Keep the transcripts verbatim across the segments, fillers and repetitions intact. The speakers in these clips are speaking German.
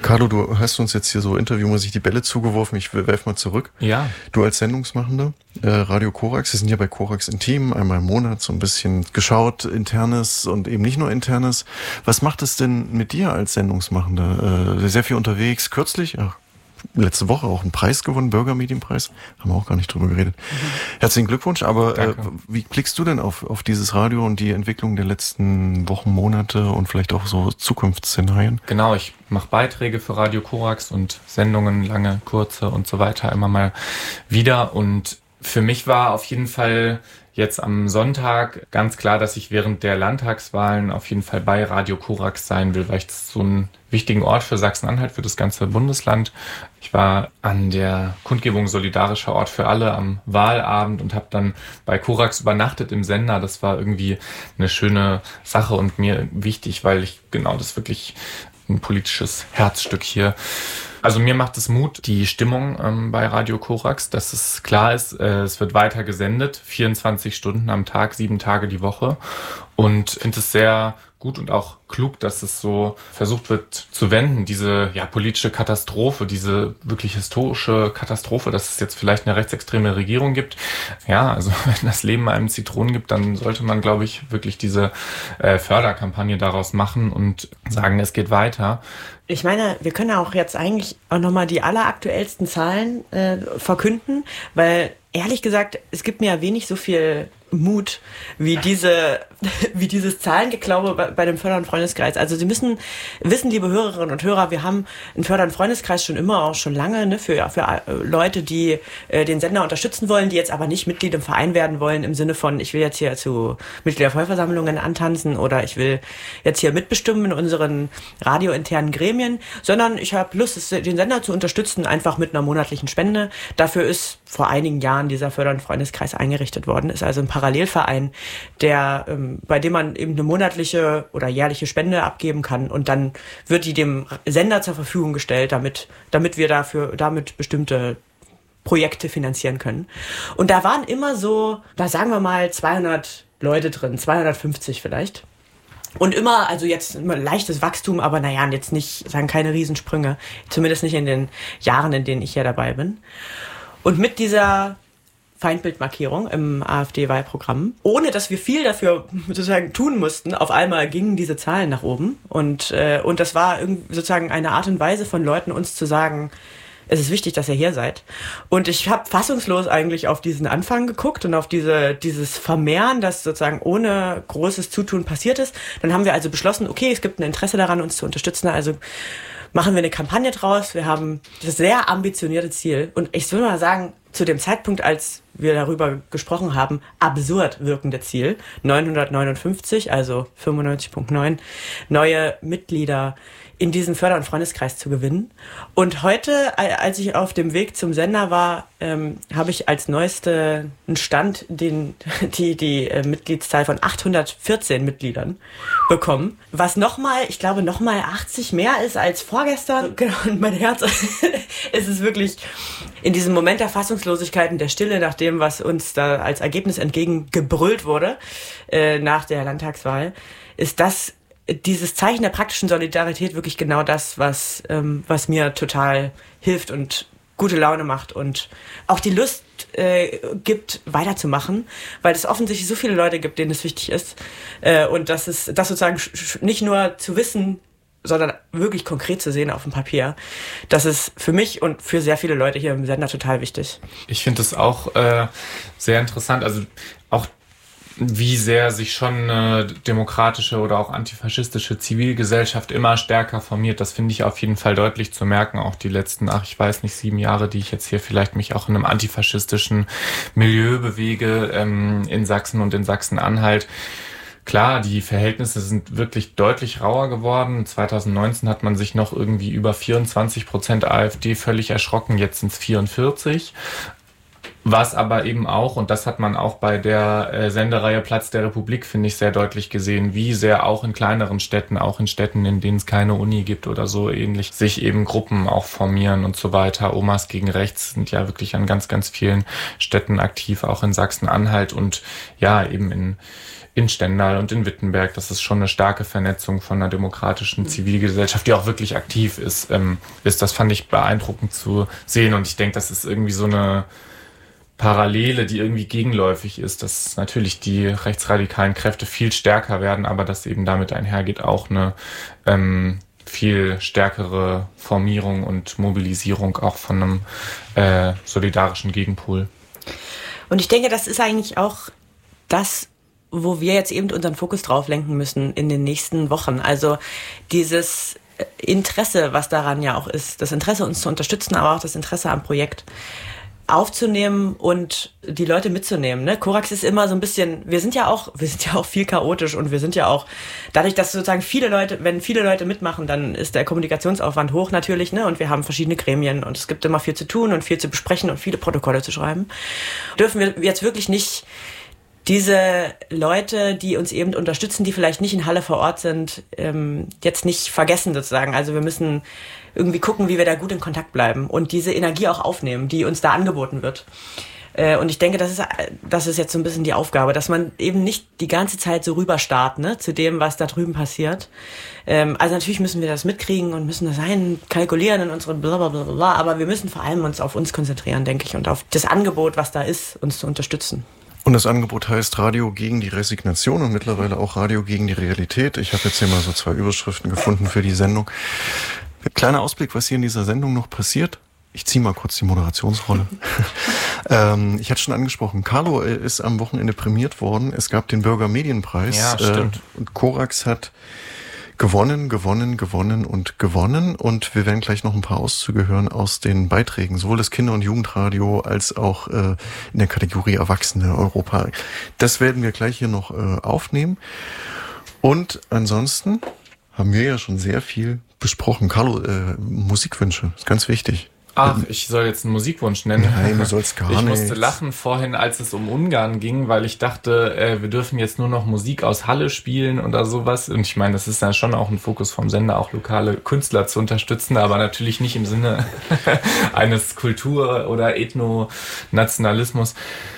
Carlo, du hast uns jetzt hier so interviewmäßig die Bälle zugeworfen. Ich werf mal zurück. Ja. Du als Sendungsmachender, äh, Radio Korax, wir sind ja bei Korax Intim, einmal im Monat so ein bisschen geschaut, Internes und eben nicht nur Internes. Was macht es denn mit dir als Sendungsmachender? Äh, sehr viel unterwegs, kürzlich, ach, letzte Woche auch einen Preis gewonnen, Bürgermedienpreis, haben wir auch gar nicht drüber geredet. Mhm. Herzlichen Glückwunsch, aber äh, wie blickst du denn auf, auf dieses Radio und die Entwicklung der letzten Wochen, Monate und vielleicht auch so Zukunftsszenarien? Genau, ich mache Beiträge für Radio Korax und Sendungen, lange, kurze und so weiter, immer mal wieder. Und für mich war auf jeden Fall jetzt am Sonntag ganz klar, dass ich während der Landtagswahlen auf jeden Fall bei Radio Korax sein will, weil ich das so einen wichtigen Ort für Sachsen-Anhalt, für das ganze Bundesland. Ich war an der Kundgebung Solidarischer Ort für alle am Wahlabend und habe dann bei Korax übernachtet im Sender. Das war irgendwie eine schöne Sache und mir wichtig, weil ich genau das wirklich ein politisches Herzstück hier. Also mir macht es Mut, die Stimmung ähm, bei Radio Korax, dass es klar ist, äh, es wird weiter gesendet, vierundzwanzig Stunden am Tag, sieben Tage die Woche. Und finde es sehr gut und auch klug, dass es so versucht wird zu wenden, diese ja politische Katastrophe, diese wirklich historische Katastrophe, dass es jetzt vielleicht eine rechtsextreme Regierung gibt. Ja, also wenn das Leben einem Zitronen gibt, dann sollte man, glaube ich, wirklich diese äh, Förderkampagne daraus machen und sagen, es geht weiter. Ich meine, wir können auch jetzt eigentlich auch nochmal die alleraktuellsten Zahlen äh, verkünden, weil ehrlich gesagt, es gibt mir ja wenig so viel Mut wie diese wie dieses Zahlengeklaube bei, bei dem Förder- und Freundeskreis. Also Sie müssen wissen, liebe Hörerinnen und Hörer, wir haben einen Förder- und Freundeskreis schon immer, auch schon lange, ne, für, für Leute, die äh, den Sender unterstützen wollen, die jetzt aber nicht Mitglied im Verein werden wollen, im Sinne von, ich will jetzt hier zu Mitgliedervollversammlungen antanzen oder ich will jetzt hier mitbestimmen in unseren radiointernen Gremien, sondern ich habe Lust, den Sender zu unterstützen, einfach mit einer monatlichen Spende. Dafür ist vor einigen Jahren dieser Förder- und Freundeskreis eingerichtet worden, ist also ein Parallelverein, der, ähm, bei dem man eben eine monatliche oder jährliche Spende abgeben kann und dann wird die dem Sender zur Verfügung gestellt, damit, damit wir dafür, damit bestimmte Projekte finanzieren können. Und da waren immer so, da sagen wir mal zweihundert Leute drin, zweihundertfünfzig vielleicht. Und immer, also jetzt immer leichtes Wachstum, aber naja, jetzt nicht, sagen keine Riesensprünge, zumindest nicht in den Jahren, in denen ich hier dabei bin. Und mit dieser Feindbildmarkierung im AfD-Wahlprogramm, ohne dass wir viel dafür sozusagen tun mussten, auf einmal gingen diese Zahlen nach oben. Und, äh, und das war irgendwie sozusagen eine Art und Weise von Leuten, uns zu sagen, es ist wichtig, dass ihr hier seid. Und ich habe fassungslos eigentlich auf diesen Anfang geguckt und auf diese dieses Vermehren, das sozusagen ohne großes Zutun passiert ist. Dann haben wir also beschlossen, okay, es gibt ein Interesse daran, uns zu unterstützen, also machen wir eine Kampagne draus. Wir haben das sehr ambitionierte Ziel. Und ich würde mal sagen, zu dem Zeitpunkt, als wir darüber gesprochen haben, absurd wirkende Ziel. neunhundertneunundfünfzig, also fünfundneunzig Komma neun neue Mitglieder in diesen Förder- und Freundeskreis zu gewinnen. Und heute, als ich auf dem Weg zum Sender war, ähm, habe ich als neueste einen Stand, den, die, die äh, Mitgliedszahl von achthundertvierzehn Mitgliedern bekommen. Was nochmal, ich glaube, nochmal achtzig mehr ist als vorgestern. Genau, und mein Herz, es ist wirklich in diesem Moment der Fassungslosigkeit und der Stille nach dem, was uns da als Ergebnis entgegengebrüllt wurde, äh, nach der Landtagswahl, ist das dieses Zeichen der praktischen Solidarität wirklich genau das, was, ähm, was mir total hilft und gute Laune macht und auch die Lust äh, gibt, weiterzumachen, weil es offensichtlich so viele Leute gibt, denen es wichtig ist. Äh, und das ist das sozusagen sch- nicht nur zu wissen, sondern wirklich konkret zu sehen auf dem Papier. Das ist für mich und für sehr viele Leute hier im Sender total wichtig. Ich finde es auch äh, sehr interessant, also auch wie sehr sich schon eine demokratische oder auch antifaschistische Zivilgesellschaft immer stärker formiert. Das finde ich auf jeden Fall deutlich zu merken. Auch die letzten, ach, ich weiß nicht, sieben Jahre, die ich jetzt hier vielleicht mich auch in einem antifaschistischen Milieu bewege, ähm, in Sachsen und in Sachsen-Anhalt. Klar, die Verhältnisse sind wirklich deutlich rauer geworden. zwanzig neunzehn hat man sich noch irgendwie über vierundzwanzig Prozent AfD völlig erschrocken. Jetzt sind es vierundvierzig. Was aber eben auch, und das hat man auch bei der äh, Sendereihe Platz der Republik, finde ich, sehr deutlich gesehen, wie sehr auch in kleineren Städten, auch in Städten, in denen es keine Uni gibt oder so ähnlich, sich eben Gruppen auch formieren und so weiter. Omas gegen Rechts sind ja wirklich an ganz, ganz vielen Städten aktiv, auch in Sachsen-Anhalt und ja, eben in in Stendal und in Wittenberg. Das ist schon eine starke Vernetzung von einer demokratischen Zivilgesellschaft, die auch wirklich aktiv ist. Ähm, ist. Das fand ich beeindruckend zu sehen. Und ich denke, das ist irgendwie so eine Parallele, die irgendwie gegenläufig ist, dass natürlich die rechtsradikalen Kräfte viel stärker werden, aber dass eben damit einhergeht auch eine ähm, viel stärkere Formierung und Mobilisierung auch von einem äh, solidarischen Gegenpol. Und ich denke, das ist eigentlich auch das, wo wir jetzt eben unseren Fokus drauf lenken müssen in den nächsten Wochen. Also dieses Interesse, was daran ja auch ist, das Interesse, uns zu unterstützen, aber auch das Interesse am Projekt aufzunehmen und die Leute mitzunehmen. Ne? Korax ist immer so ein bisschen, wir sind ja auch, wir sind ja auch viel chaotisch und wir sind ja auch, dadurch, dass sozusagen viele Leute, wenn viele Leute mitmachen, dann ist der Kommunikationsaufwand hoch natürlich, ne? Und wir haben verschiedene Gremien und es gibt immer viel zu tun und viel zu besprechen und viele Protokolle zu schreiben. Dürfen wir jetzt wirklich nicht diese Leute, die uns eben unterstützen, die vielleicht nicht in Halle vor Ort sind, ähm, jetzt nicht vergessen sozusagen. Also wir müssen irgendwie gucken, wie wir da gut in Kontakt bleiben und diese Energie auch aufnehmen, die uns da angeboten wird. Äh, und ich denke, das ist, das ist jetzt so ein bisschen die Aufgabe, dass man eben nicht die ganze Zeit so rüberstarrt, ne, zu dem, was da drüben passiert. Ähm, also natürlich müssen wir das mitkriegen und müssen das einkalkulieren in unseren blablabla, aber wir müssen vor allem uns auf uns konzentrieren, denke ich, und auf das Angebot, was da ist, uns zu unterstützen. Und das Angebot heißt Radio gegen die Resignation und mittlerweile auch Radio gegen die Realität. Ich habe jetzt hier mal so zwei Überschriften gefunden für die Sendung. Kleiner Ausblick, was hier in dieser Sendung noch passiert. Ich ziehe mal kurz die Moderationsrolle. ähm, ich hatte schon angesprochen, Carlo ist am Wochenende prämiert worden. Es gab den Bürgermedienpreis. Ja, stimmt. Äh, und Korax hat gewonnen, gewonnen, gewonnen und gewonnen. Und wir werden gleich noch ein paar Auszüge hören aus den Beiträgen, sowohl das Kinder- und Jugendradio als auch äh, in der Kategorie Erwachsene Europa. Das werden wir gleich hier noch äh, aufnehmen. Und ansonsten haben wir ja schon sehr viel besprochen. Carlo, äh, Musikwünsche, ist ganz wichtig. Ach, ich soll jetzt einen Musikwunsch nennen. Nein, du sollst gar nicht. Ich musste lachen vorhin, als es um Ungarn ging, weil ich dachte, äh, wir dürfen jetzt nur noch Musik aus Halle spielen oder sowas. Und ich meine, das ist dann schon auch ein Fokus vom Sender, auch lokale Künstler zu unterstützen, aber natürlich nicht im Sinne eines Kultur- oder Ethnonationalismus.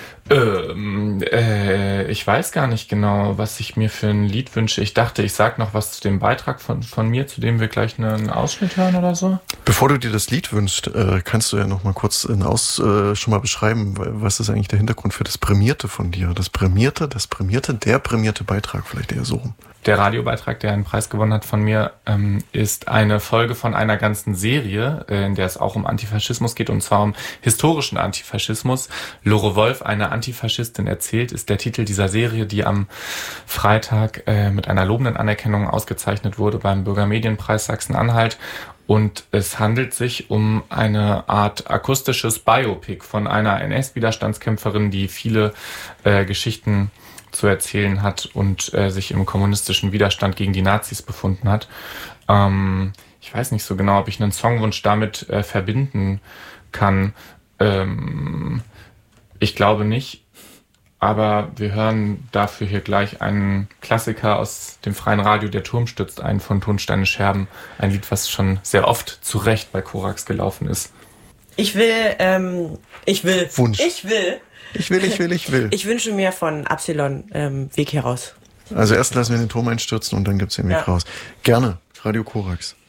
Ähm, äh, ich weiß gar nicht genau, was ich mir für ein Lied wünsche. Ich dachte, ich sag noch was zu dem Beitrag von, von mir, zu dem wir gleich einen Ausschnitt hören oder so. Bevor du dir das Lied wünschst, äh, kannst du ja noch mal kurz in Aus, äh, schon mal beschreiben, was ist eigentlich der Hintergrund für das Prämierte von dir? Das Prämierte, das Prämierte, der prämierte Beitrag, vielleicht eher so rum. Der Radiobeitrag, der einen Preis gewonnen hat von mir, ähm, ist eine Folge von einer ganzen Serie, äh, in der es auch um Antifaschismus geht, und zwar um historischen Antifaschismus. Lore Wolf, eine Antifaschistin erzählt, ist der Titel dieser Serie, die am Freitag äh, mit einer lobenden Anerkennung ausgezeichnet wurde beim Bürgermedienpreis Sachsen-Anhalt. Und es handelt sich um eine Art akustisches Biopic von einer N S-Widerstandskämpferin, die viele äh, Geschichten zu erzählen hat und äh, sich im kommunistischen Widerstand gegen die Nazis befunden hat. Ähm, ich weiß nicht so genau, ob ich einen Songwunsch damit äh, verbinden kann. Ähm, ich glaube nicht, aber wir hören dafür hier gleich einen Klassiker aus dem freien Radio, Der Turm stürzt ein, von Tonsteine Scherben. Ein Lied, was schon sehr oft zu Recht bei Korax gelaufen ist. Ich will, ähm, ich will, Wunsch. ich will, Ich will, ich will, ich will. ich wünsche mir von Absilon ähm, Weg heraus. Also erst lassen wir den Turm einstürzen und dann gibt's den Weg Ja. raus. Gerne, Radio Korax.